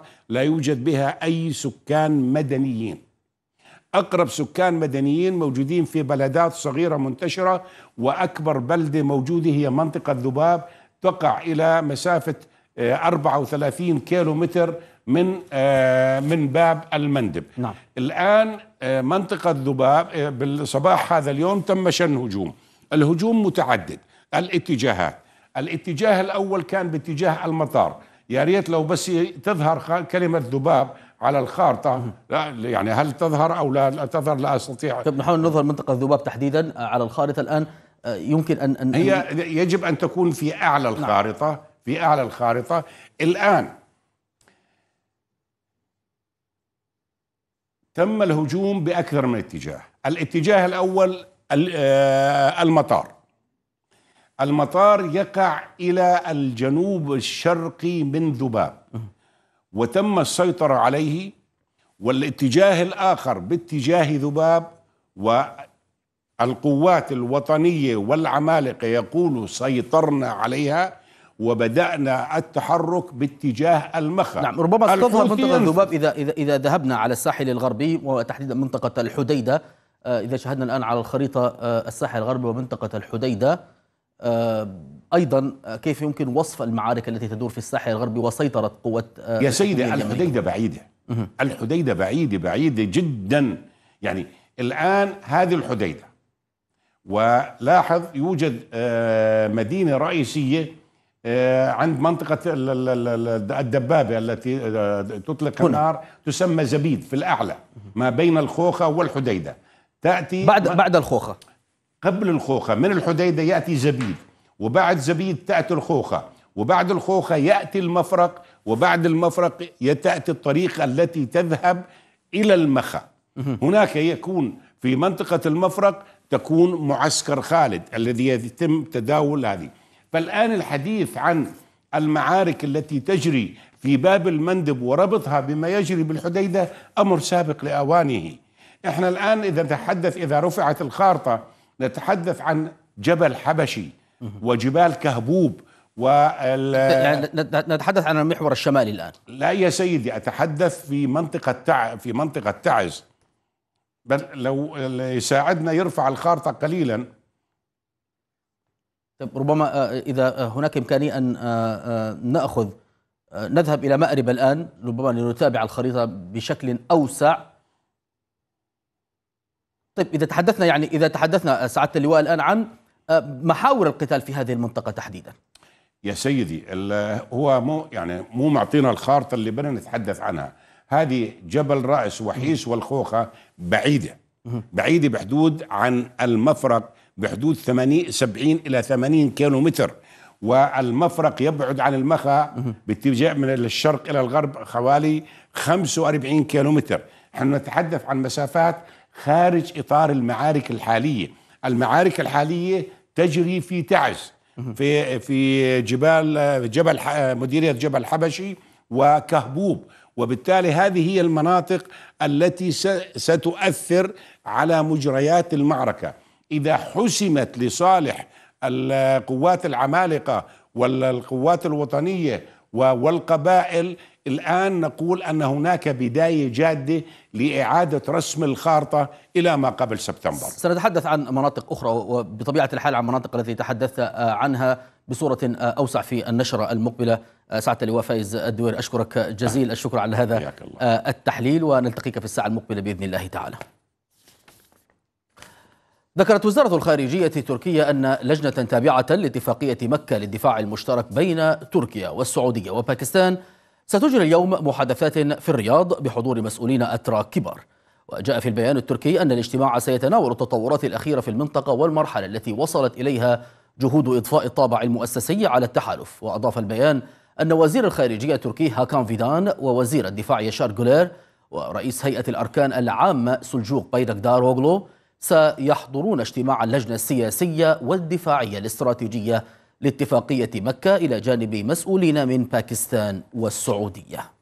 لا يوجد بها أي سكان مدنيين. أقرب سكان مدنيين موجودين في بلدات صغيرة منتشرة، وأكبر بلدة موجودة هي منطقة ذباب تقع إلى مسافة 34 كيلو متر من باب المندب. نعم. الآن منطقة ذباب بالصباح هذا اليوم تم شن هجوم. الهجوم متعدد الاتجاهات. الاتجاه الأول كان باتجاه المطار. يا ريت لو بس تظهر كلمة ذباب على الخارطة، يعني هل تظهر أو لا تظهر لا أستطيع. طيب نحاول نظهر منطقة ذباب تحديدا على الخارطة الآن. يمكن أن هي يجب أن تكون في أعلى الخارطة. نعم. في أعلى الخارطة. الآن تم الهجوم بأكثر من اتجاه. الاتجاه الأول المطار. المطار يقع إلى الجنوب الشرقي من ذباب وتم السيطرة عليه. والاتجاه الآخر باتجاه ذباب، والقوات الوطنية والعمالقة يقولوا سيطرنا عليها وبدأنا التحرك باتجاه المخا. نعم، ربما تظهر منطقة ذباب إذا ذهبنا على الساحل الغربي وتحديدا منطقة الحديدة. إذا شاهدنا الآن على الخريطة الساحل الغربي ومنطقة الحديدة، أيضا كيف يمكن وصف المعارك التي تدور في الساحل الغربي وسيطرة قوة يا سيدي الحديدة بعيدة. الحديدة بعيدة جدا. يعني الآن هذه الحديدة، ولاحظ يوجد مدينة رئيسية عند منطقة الدبابة التي تطلق النار تسمى زبيد في الأعلى ما بين الخوخة والحديدة. تأتي بعد الخوخة، قبل الخوخة من الحديدة يأتي زبيد، وبعد زبيد تأتي الخوخة، وبعد الخوخة يأتي المفرق، وبعد المفرق تأتي الطريق التي تذهب إلى المخا. هناك يكون في منطقة المفرق تكون معسكر خالد الذي يتم تداول هذه. فالآن الحديث عن المعارك التي تجري في باب المندب وربطها بما يجري بالحديدة أمر سابق لأوانه. احنا الآن إذا رفعت الخارطة نتحدث عن جبل حبشي وجبال كهبوب يعني نتحدث عن المحور الشمالي الآن. لا يا سيدي، أتحدث في منطقة تعز. بل لو يساعدنا يرفع الخارطة قليلا. طيب ربما إذا هناك إمكانية أن نذهب إلى مأرب الآن، ربما لنتابع الخريطة بشكل أوسع. طيب إذا تحدثنا سعادة اللواء الآن عن محاور القتال في هذه المنطقة تحديدا. يا سيدي هو مو معطينا الخارطة اللي بدنا نتحدث عنها. هذه جبل رأس وحيس والخوخة بعيدة بحدود عن المفرق بحدود 70 إلى 80 كيلو متر، والمفرق يبعد عن المخا باتجاه من الشرق إلى الغرب حوالي 45 كيلو متر. نحن نتحدث عن مسافات خارج إطار المعارك الحالية. المعارك الحالية تجري في تعز، في جبل مديرية جبل حبشي وكهبوب، وبالتالي هذه هي المناطق التي ستؤثر على مجريات المعركة. إذا حسمت لصالح القوات العمالقة والقوات الوطنية والقبائل، الآن نقول أن هناك بداية جادة لإعادة رسم الخارطة إلى ما قبل سبتمبر. سنتحدث عن مناطق أخرى، وبطبيعة الحال عن مناطق التي تحدثت عنها بصورة أوسع في النشرة المقبلة. سعادة اللواء فايز الدويري، أشكرك جزيل الشكر على هذا التحليل، ونلتقيك في الساعة المقبلة بإذن الله تعالى. ذكرت وزارة الخارجية التركية أن لجنة تابعة لاتفاقية مكة للدفاع المشترك بين تركيا والسعودية وباكستان ستجري اليوم محادثات في الرياض بحضور مسؤولين أتراك كبار. وجاء في البيان التركي أن الاجتماع سيتناول التطورات الأخيرة في المنطقة والمرحلة التي وصلت إليها جهود إضفاء الطابع المؤسسي على التحالف. وأضاف البيان أن وزير الخارجية التركي هاكان فيدان ووزير الدفاع يشار جولير ورئيس هيئة الأركان العامة سلجوق بايركداروغلو سيحضرون اجتماع اللجنة السياسية والدفاعية الاستراتيجية لاتفاقية مكة إلى جانب مسؤولين من باكستان والسعودية.